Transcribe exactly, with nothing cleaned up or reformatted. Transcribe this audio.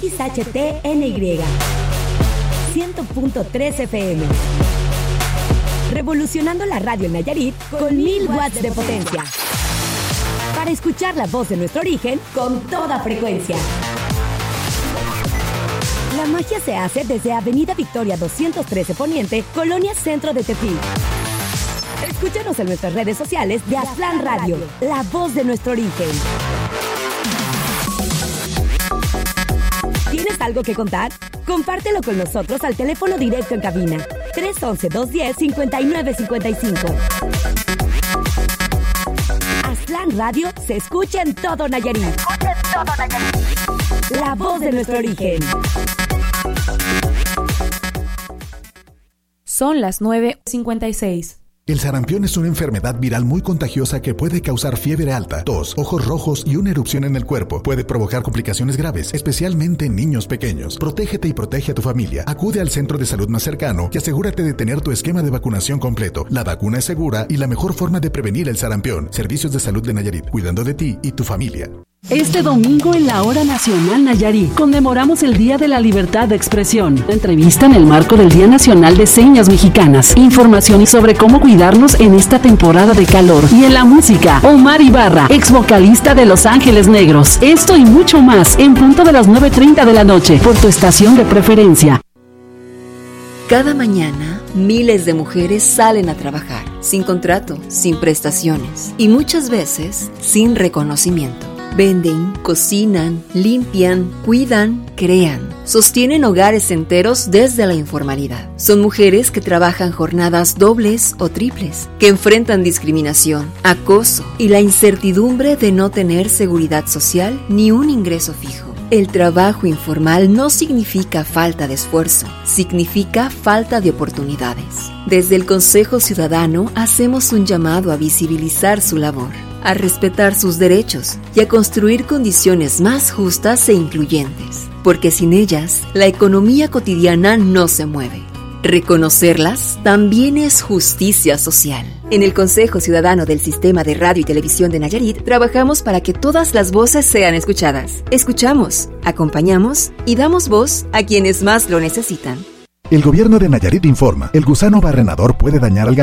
X H T N Y cien punto tres F M. Revolucionando la radio en Nayarit con mil watts de potencia. Para escuchar la voz de nuestro origen con toda frecuencia. La magia se hace desde Avenida Victoria doscientos trece Poniente, Colonia Centro de Tepic. Escúchanos en nuestras redes sociales de Aztlán Radio, la voz de nuestro origen. ¿Tienes algo que contar? Compártelo con nosotros al teléfono directo en cabina tres once, dos diez, cincuenta y nueve cincuenta y cinco. Aztlán Radio se escucha en todo Nayarit. Se escucha en todo Nayarit. La voz de nuestro origen. Son las nueve cincuenta y seis. El sarampión es una enfermedad viral muy contagiosa que puede causar fiebre alta, tos, ojos rojos y una erupción en el cuerpo. Puede provocar complicaciones graves, especialmente en niños pequeños. Protégete y protege a tu familia. Acude al centro de salud más cercano y asegúrate de tener tu esquema de vacunación completo. La vacuna es segura y la mejor forma de prevenir el sarampión. Servicios de Salud de Nayarit, cuidando de ti y tu familia. Este domingo en la Hora Nacional Nayarit conmemoramos el Día de la Libertad de Expresión. Entrevista en el marco del Día Nacional de Señas Mexicanas. Información sobre cómo cuidarnos en esta temporada de calor. Y en la música, Omar Ibarra, ex vocalista de Los Ángeles Negros. Esto y mucho más en punto de las nueve treinta de la noche por tu estación de preferencia. Cada mañana, miles de mujeres salen a trabajar, sin contrato, sin prestaciones y muchas veces sin reconocimiento. Venden, cocinan, limpian, cuidan, crean, sostienen hogares enteros desde la informalidad. Son mujeres que trabajan jornadas dobles o triples, que enfrentan discriminación, acoso y la incertidumbre de no tener seguridad social ni un ingreso fijo. El trabajo informal no significa falta de esfuerzo, significa falta de oportunidades. Desde el Consejo Ciudadano hacemos un llamado a visibilizar su labor, a respetar sus derechos y a construir condiciones más justas e incluyentes, porque sin ellas, la economía cotidiana no se mueve. Reconocerlas también es justicia social. En el Consejo Ciudadano del Sistema de Radio y Televisión de Nayarit, trabajamos para que todas las voces sean escuchadas. Escuchamos, acompañamos y damos voz a quienes más lo necesitan. El gobierno de Nayarit informa, el gusano barrenador puede dañar al